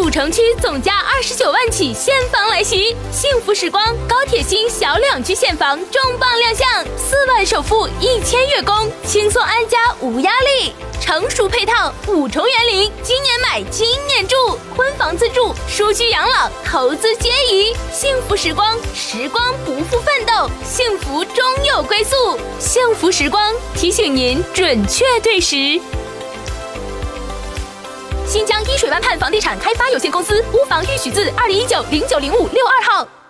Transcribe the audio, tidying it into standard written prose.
主城区总价29万起现房来袭，幸福时光高铁新小两居现房重磅亮相，4万首付1000月供，轻松安家无压力。成熟配套5重园林，今年买今年住，婚房自住、舒居养老、投资皆宜。幸福时光，时光不负奋斗，幸福终有归宿。幸福时光提醒您准确对时。新疆伊水湾畔房地产开发有限公司屋房预许字2019090562号。